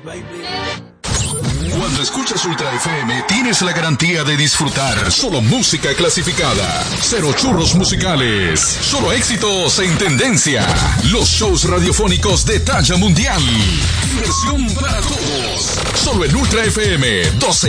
Cuando escuchas Ultra FM, tienes la garantía de disfrutar solo música clasificada. Cero churros musicales. Solo éxitos en tendencia. Los shows radiofónicos de talla mundial. Diversión para todos. Solo en Ultra FM 12.